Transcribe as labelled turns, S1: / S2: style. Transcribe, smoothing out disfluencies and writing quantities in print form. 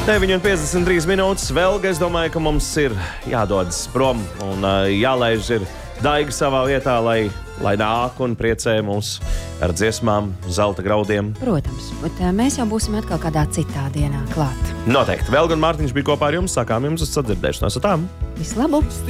S1: 9:53 minūtes. Vēl, es domāju, ka mums ir jādodas prom un jālaiž ir Daiga savā vietā, lai nāk un priecē mūs ar dziesmām, zelta graudiem.
S2: Protams, bet mēs jau būsim atkal kādā citā dienā klāt.
S1: Noteikti. Velga un Mārtiņš bija kopā ar jums. Sakām jums uz sadzirdēšanos. Ar tām!
S2: Visu labu!